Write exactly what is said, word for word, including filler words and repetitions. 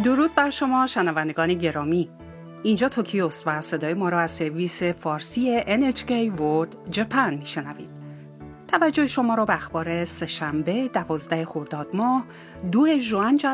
درود بر شما شنوندگان گرامی. اینجا توکیوست و صدای ما را از سرویس فارسی ان اچ کی World Japan میشنوید. توجه شما را به اخبار سه‌شنبه دوازده خرداد ماه دو ژوئن جلب